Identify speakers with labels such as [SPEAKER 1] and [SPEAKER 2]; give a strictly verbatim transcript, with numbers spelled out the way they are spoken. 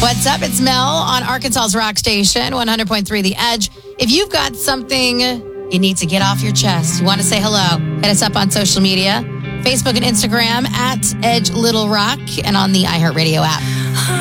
[SPEAKER 1] What's up? It's Mel on Arkansas's Rock Station, one hundred point three The Edge. If you've got something you need to get off your chest, you want to say hello, hit us up on social media, Facebook and Instagram at Edge Little Rock, and on the iHeartRadio app.